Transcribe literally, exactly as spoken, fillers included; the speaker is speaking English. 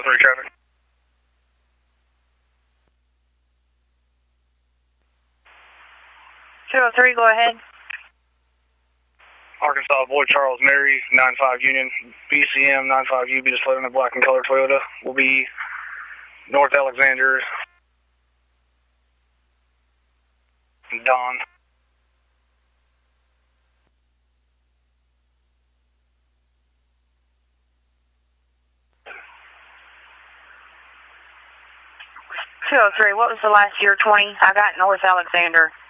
three traffic. two oh three, go ahead. Arkansas, Boyd Charles Mary, nine five Union, B C M nine five U, be displayed in a black and color Toyota. Will be North Alexander, Don. two oh three, what was the last year, twenty? I got North Alexander.